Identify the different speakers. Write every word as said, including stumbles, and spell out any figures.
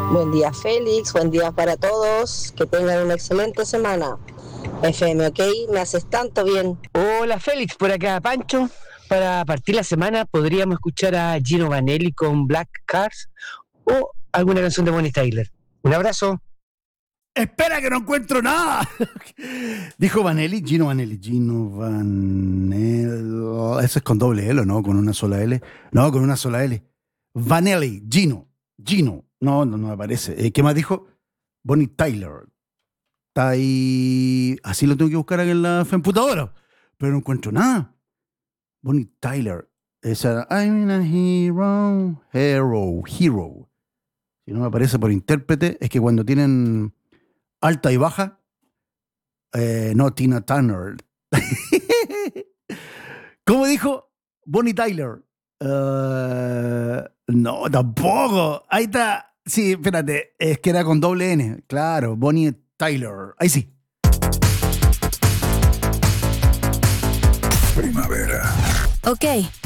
Speaker 1: Buen día, Félix. Buen día para todos. Que tengan una excelente semana. F M, ok, me haces tanto bien.
Speaker 2: Hola Félix, por acá Pancho. Para partir la semana podríamos escuchar a Gino Vanelli con Black Cars o alguna canción de Bonnie Tyler. Un abrazo.
Speaker 3: Espera que no encuentro nada. Dijo Vanelli, Gino Vanelli. Gino Vanelli. Eso es con doble L, ¿no? Con una sola L. No, con una sola L. Vanelli, Gino. Gino. No, no, no me parece. Eh, ¿Qué más dijo? Bonnie Tyler. Está ahí. Así lo tengo que buscar aquí en la computadora. Pero no encuentro nada. Bonnie Tyler. Esa era I'm a hero. Hero. Hero. Si no me aparece por intérprete, es que cuando tienen alta y baja, eh, no, Tina Turner. ¿Cómo dijo? Bonnie Tyler. Uh, no, tampoco. Ahí está. Sí, espérate. Es que era con doble N. Claro, Bonnie Tyler. Ahí sí.
Speaker 4: Primavera.
Speaker 5: Ok,